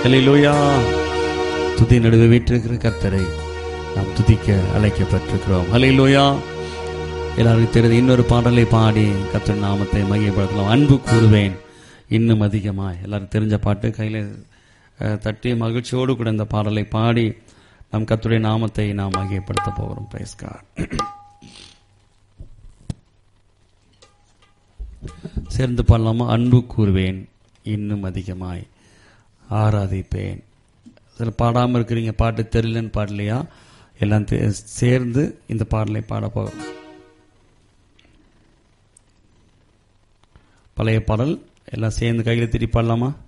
ஹல்லேலூயா. துதி நடுவே வீற்றிருக்கிற கர்த்தரை நாம் துதிக்க அழைக்கப்பட்டிருக்கிறோம். ஹல்லேலூயா. எல்லாருக்கும் தெரிந்த இன்னொரு பாடலை பாடி கர்த்தர் நாமத்தை மகிமைப்படுத்தலாம். அன்பு கூறுவேன் இன்னும் அதிகமாய். எல்லாருக்கும் தெரிஞ்ச பாட்டு, கையில் தட்டி மகிழ்ச்சியோடு கூட இந்த பாடலை பாடி நம் கர்த்தருடைய நாமத்தை நாம் மகிமைப்படுத்த போகிறோம். Price God. சேர்ந்து பாடலாமா? அன்பு கூறுவேன் இன்னும் அதிகமாய் ஆராதிப்பேன். சில பாடாமல் இருக்கிறீங்க, பாட்டு தெரியலன்னு பாடலையா? எல்லாம் சேர்ந்து இந்த பாடலை பாட போகிறோம். பழைய பாடல் எல்லாம் சேர்ந்து கையில் திருப்பி பாடலாமா?